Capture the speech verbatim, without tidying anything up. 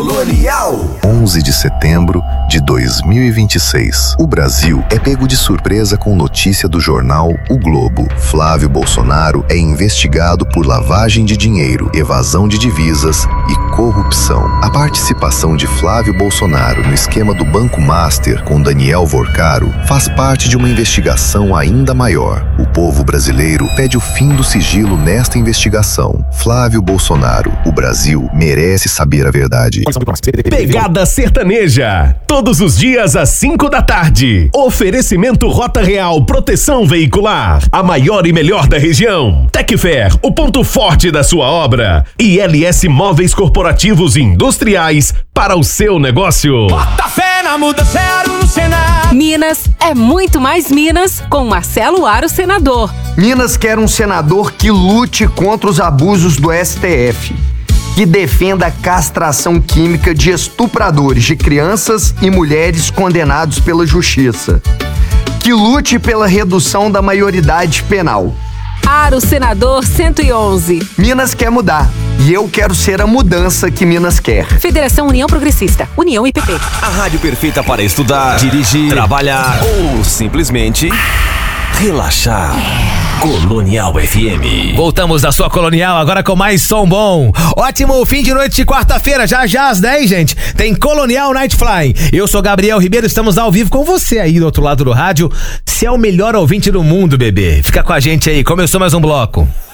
Colonial. onze de setembro de dois mil e vinte e seis. O Brasil é pego de surpresa com notícia do jornal O Globo. Flávio Bolsonaro é investigado por lavagem de dinheiro, evasão de divisas e corrupção. A participação de Flávio Bolsonaro no esquema do Banco Master com Daniel Vorcaro faz parte de uma investigação ainda maior. O povo brasileiro pede o fim do sigilo nesta investigação. Flávio Bolsonaro, o Brasil merece saber a verdade. Pegada Sertaneja, todos os dias às cinco da tarde. Oferecimento Rota Real Proteção Veicular, a maior e melhor da região. Tecfer, o ponto forte da sua obra. E L S Móveis Corporativos e Industriais para o seu negócio. Bota fé na mudança, no Senado. Minas é muito mais Minas com Marcelo Aro, senador. Minas quer um senador que lute contra os abusos do S T F, que defenda a castração química de estupradores de crianças e mulheres condenados pela justiça, que lute pela redução da maioridade penal. Aro, senador cento e onze. Minas quer mudar e eu quero ser a mudança que Minas quer. Federação União Progressista, União I P P. A rádio perfeita para estudar, dirigir, trabalhar ou simplesmente relaxar. Colonial F M. Voltamos da sua Colonial, agora com mais som bom. Ótimo fim de noite de quarta-feira, já já às dez, gente. Tem Colonial Night Fly. Eu sou Gabriel Ribeiro, estamos ao vivo com você aí do outro lado do rádio. Você é o melhor ouvinte do mundo, bebê. Fica com a gente aí, começou mais um bloco.